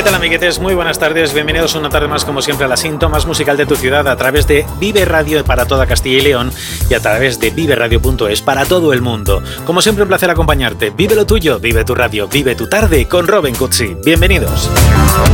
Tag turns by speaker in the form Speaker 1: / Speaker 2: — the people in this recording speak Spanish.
Speaker 1: ¿Qué tal, amiguetes? Muy buenas tardes, bienvenidos una tarde más como siempre a la Síntomas Musical de tu ciudad a través de Vive Radio para toda Castilla y León y a través de viveradio.es para todo el mundo. Como siempre, un placer acompañarte. Vive lo tuyo, vive tu radio, vive tu tarde con Robin Cutsi. Bienvenidos.